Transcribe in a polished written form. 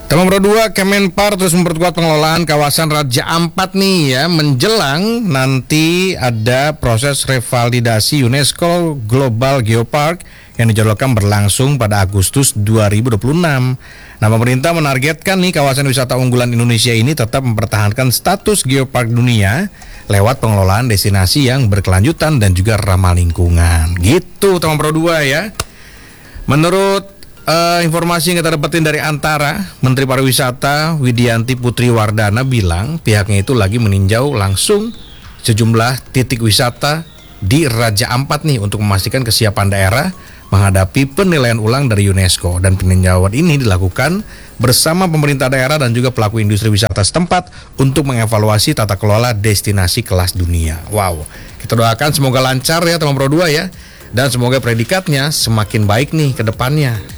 Tema nomor 2, Kemenpar terus memperkuat pengelolaan kawasan Raja Ampat nih ya, menjelang nanti ada proses revalidasi UNESCO Global Geopark yang dijadwalkan berlangsung pada Agustus 2026. Nah, pemerintah menargetkan nih kawasan wisata unggulan Indonesia ini tetap mempertahankan status geopark dunia lewat pengelolaan destinasi yang berkelanjutan dan juga ramah lingkungan. Gitu tema nomor 2 ya. Menurut informasi yang kita dapetin dari Antara, Menteri Pariwisata Widianti Putri Wardana bilang pihaknya itu lagi meninjau langsung sejumlah titik wisata di Raja Ampat nih untuk memastikan kesiapan daerah menghadapi penilaian ulang dari UNESCO. Dan peninjauan ini dilakukan bersama pemerintah daerah dan juga pelaku industri wisata setempat untuk mengevaluasi tata kelola destinasi kelas dunia. Wow, kita doakan semoga lancar ya tema nomor 2 ya, dan semoga predikatnya semakin baik nih ke depannya.